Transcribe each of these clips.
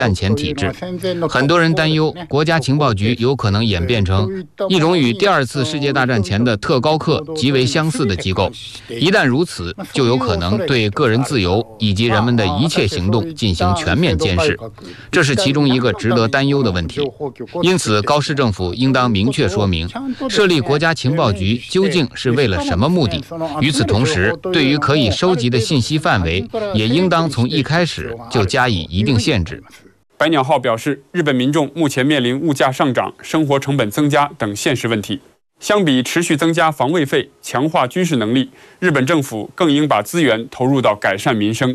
战前体制。很多人担忧国家情报局有可能演变成一种与第二次世界大战前的特高课极为相似的机构，一旦如此，就有可能对个人自由以及人们的一切行动进行全面监视，这是其中一个值得担忧的问题。因此，高市政府应当明确说明，设立国家情报局究竟是为了什么目的。与此同时，对于可以收集的信息范围，也应当从一开始就加以一定限制。 百鸟号表示，日本民众目前面临物价上涨、生活成本增加等现实问题。相比持续增加防卫费、强化军事能力，日本政府更应把资源投入到改善民生。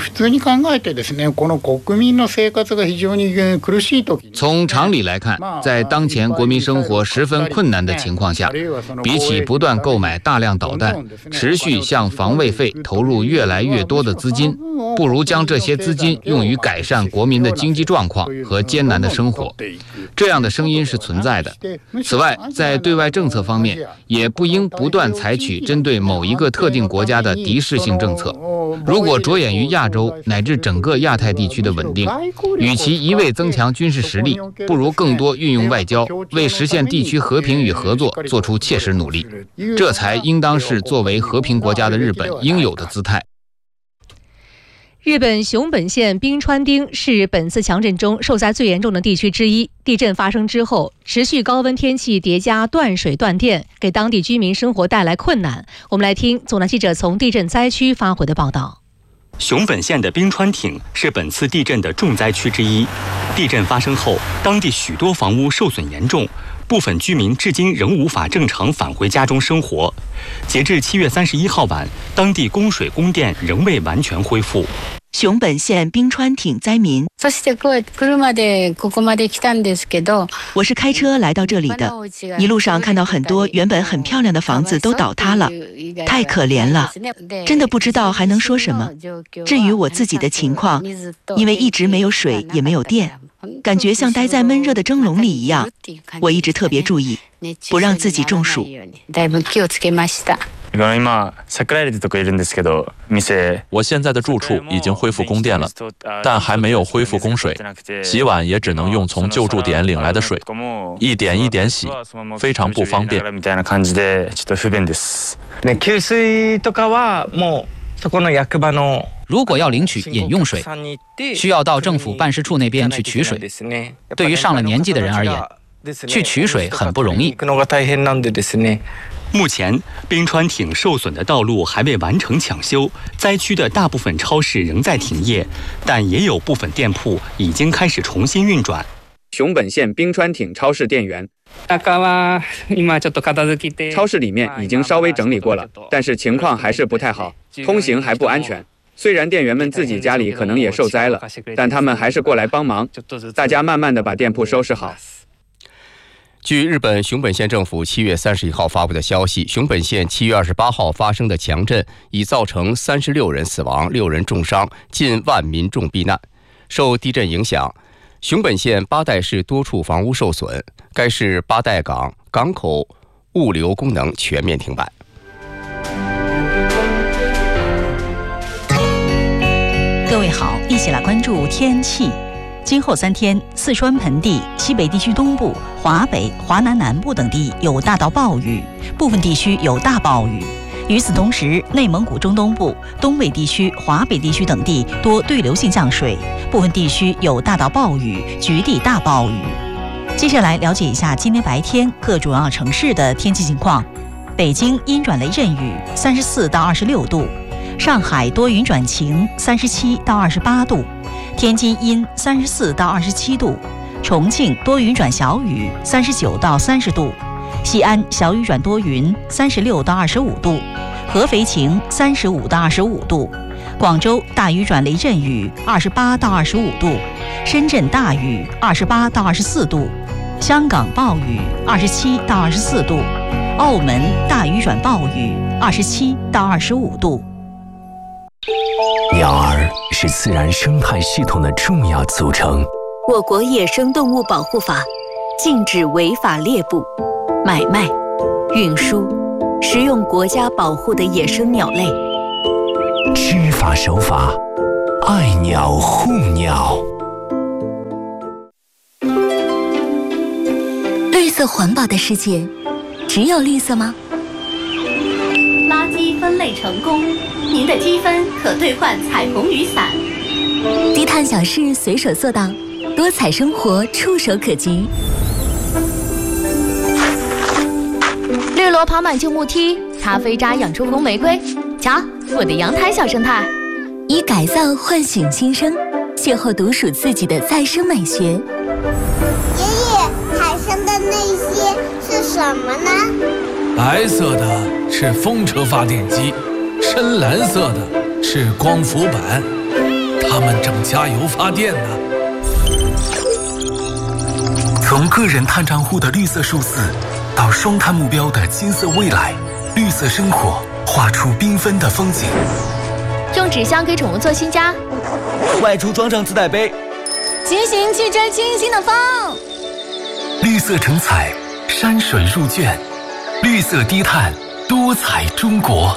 从常理来看，在当前国民生活十分困难的情况下，比起不断购买大量导弹，持续向防卫费投入越来越多的资金，不如将这些资金用于改善国民的经济状况和艰难的生活。这样的声音是存在的。此外，在对外政策方面，也不应不断采取针对某一个特定国家的敌视性政策。如果着眼于亚洲乃至整个亚太地区的稳定，与其一味增强军事实力，不如更多运用外交，为实现地区和平与合作做出切实努力。这才应当是作为和平国家的日本应有的姿态。 日本熊本县冰川町是本次强震中受灾最严重的地区之一。地震发生之后，持续高温天气叠加断水断电，给当地居民生活带来困难。我们来听总台记者从地震灾区发回的报道。 熊本县的冰川町是本次地震的重灾区之一。地震发生后，当地许多房屋受损严重，部分居民至今仍无法正常返回家中生活。截至7月31号晚，当地供水供电仍未完全恢复。 熊本县冰川町灾民，我是开车来到这里的，一路上看到很多原本很漂亮的房子都倒塌了，太可怜了，真的不知道还能说什么。至于我自己的情况，因为一直没有水也没有电，感觉像待在闷热的蒸笼里一样，我一直特别注意，不让自己中暑。 我现在的住处已经恢复供电了，但还没有恢复供水，洗碗也只能用从救助点领来的水，一点一点洗，非常不方便。 如果要领取饮用水，需要到政府办事处那边去取水。对于上了年纪的人而言，去取水很不容易。 目前，冰川町受损的道路还未完成抢修，灾区的大部分超市仍在停业，但也有部分店铺已经开始重新运转。 熊本县冰川町超市店员，超市里面已经稍微整理过了，但是情况还是不太好，通行还不安全。虽然店员们自己家里可能也受灾了，但他们还是过来帮忙，大家慢慢的把店铺收拾好。 据日本熊本县政府7月31号发布的消息，熊本县7月28号发生的强震已造成36人死亡、6人重伤，近万民众避难。受地震影响，熊本县八代市多处房屋受损，该市八代港港口物流功能全面停摆。 各位好，一起来关注天气。今后3天，四川盆地、西北地区东部、华北、华南南部等地有大到暴雨，部分地区有大暴雨。与此同时，内蒙古中东部、东北地区、华北地区等地多对流性降水，部分地区有大到暴雨，局地大暴雨。接下来了解一下今天白天各主要城市的天气情况。北京阴转雷阵雨，34到26度；上海多云转晴，37到28度；天津阴，34到27度；重庆多云转小雨，39到30度；西安小雨转多云，36到25度；合肥晴，35到25度；广州大雨转雷阵雨，28到25度；深圳大雨，28到24度；香港暴雨，27到24度；澳门大雨转暴雨，27到25度。 鸟儿是自然生态系统的重要组成。 我国野生动物保护法禁止违法猎捕、买卖、运输、食用国家保护的野生鸟类。 知法守法，爱鸟护鸟。 色环保的世界，只有绿色吗？ 垃圾分类成功，您的积分可兑换彩虹雨伞。 低碳小事随手做到，多彩生活触手可及。 绿萝跑满旧木梯，咖啡渣养出红玫瑰。瞧，我的阳台小生态。 以改造唤醒新生，邂逅独属自己的再生美学。 爷爷，海上的那些是什么呢？ 白色的是风车发电机，深蓝色的是光伏板，它们正加油发电呢。 从个人碳账户的绿色数字，到双碳目标的金色未来，绿色生活画出缤纷的风景。 用纸箱给宠物做新家， 外出装上自带杯， 骑行去追清新的风。 绿色成彩，山水入卷，绿色低碳，多彩中国。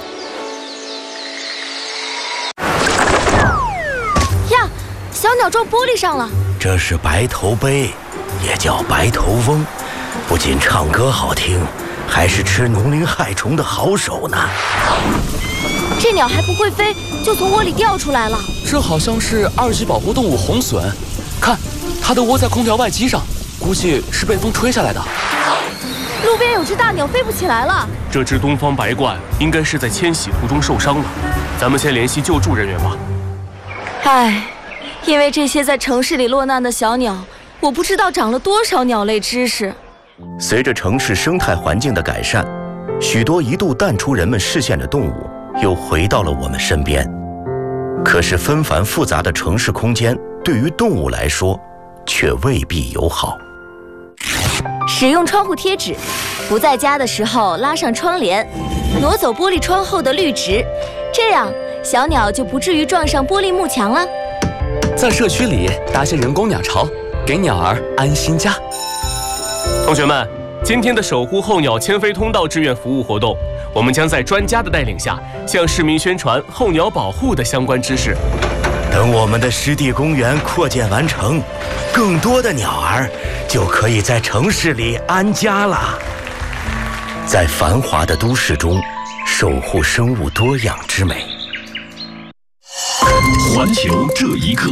呀，小鸟撞玻璃上了。 这是白头杯，也叫白头翁，不仅唱歌好听，还是吃农林害虫的好手呢。 这鸟还不会飞，就从窝里掉出来了。 这好像是2级保护动物红隼，看，它都窝在空调外机上，估计是被风吹下来的。 路边有只大鸟飞不起来了。 这只东方白鹳应该是在迁徙途中受伤了，咱们先联系救助人员吧。 唉，因为这些在城市里落难的小鸟，我不知道长了多少鸟类知识。 随着城市生态环境的改善，许多一度淡出人们视线的动物又回到了我们身边。可是纷繁复杂的城市空间对于动物来说却未必友好。 使用窗户贴纸，不在家的时候拉上窗帘，挪走玻璃窗后的绿植，这样小鸟就不至于撞上玻璃幕墙了。 在社区里搭些人工鸟巢，给鸟儿安心家。 同学们，今天的守护候鸟迁飞通道志愿服务活动，我们将在专家的带领下，向市民宣传候鸟保护的相关知识。 等我们的湿地公园扩建完成，更多的鸟儿就可以在城市里安家了。在繁华的都市中，守护生物多样之美。 环球这一刻。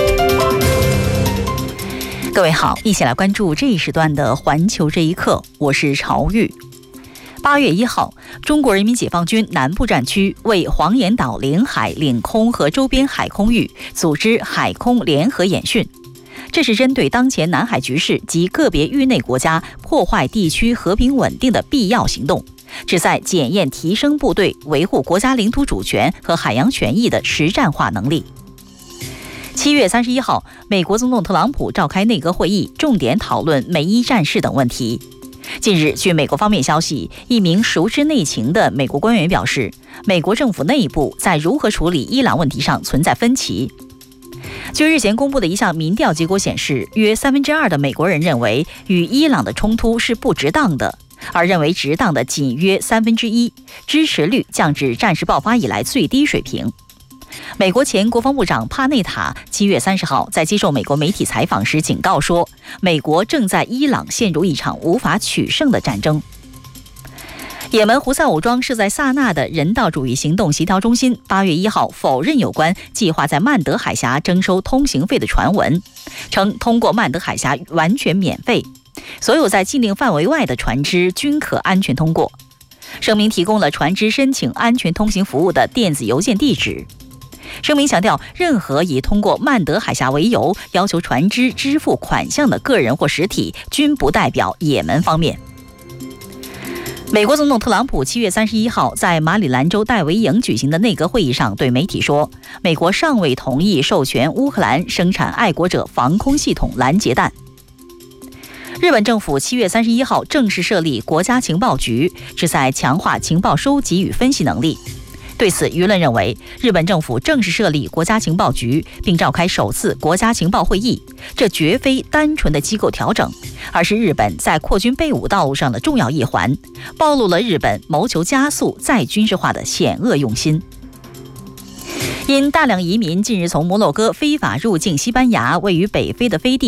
各位好，一起来关注这一时段的环球这一刻，我是朝玉。8月1号，中国人民解放军南部战区为黄岩岛领海、领空和周边海空域组织海空联合演训，这是针对当前南海局势及个别域内国家破坏地区和平稳定的必要行动，旨在检验提升部队维护国家领土主权和海洋权益的实战化能力。7月31号，美国总统特朗普召开内阁会议，重点讨论美伊战事等问题。近日，据美国方面消息，一名熟知内情的美国官员表示，美国政府内部在如何处理伊朗问题上存在分歧。据日前公布的一项民调结果显示，约2/3的美国人认为与伊朗的冲突是不值当的，而认为值当的仅约1/3，支持率降至战事爆发以来最低水平。美国前国防部长帕内塔7月30号在接受美国媒体采访时警告说，美国正在伊朗陷入一场无法取胜的战争。也门胡塞武装设在萨那的人道主义行动协调中心8月1号否认有关计划在曼德海峡征收通行费的传闻，称通过曼德海峡完全免费，所有在禁令范围外的船只均可安全通过。声明提供了船只申请安全通行服务的电子邮件地址。声明强调，任何以通过曼德海峡为由要求船只支付款项的个人或实体，均不代表也门方面。美国总统特朗普7月31号在马里兰州戴维营举行的内阁会议上对媒体说，美国尚未同意授权乌克兰生产爱国者防空系统拦截弹。日本政府7月31号正式设立国家情报局，旨在强化情报收集与分析能力。对此，舆论认为，日本政府正式设立国家情报局，并召开首次国家情报会议，这绝非单纯的机构调整，而是日本在扩军备武道路上的重要一环，暴露了日本谋求加速再军事化的险恶用心。因大量移民近日从摩洛哥非法入境西班牙位于北非的飞地